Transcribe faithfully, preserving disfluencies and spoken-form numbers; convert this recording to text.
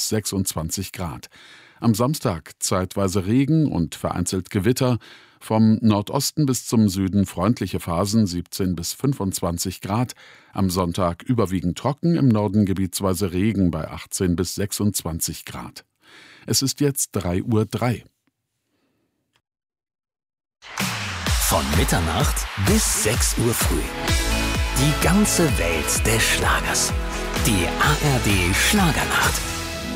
bis sechsundzwanzig Grad. Am Samstag zeitweise Regen und vereinzelt Gewitter. Vom Nordosten bis zum Süden freundliche Phasen, siebzehn bis fünfundzwanzig Grad. Am Sonntag überwiegend trocken, im Norden gebietsweise Regen bei achtzehn bis sechsundzwanzig Grad. Es ist jetzt drei Uhr drei. Von Mitternacht bis sechs Uhr früh. Die ganze Welt des Schlagers. Die A R D Schlagernacht.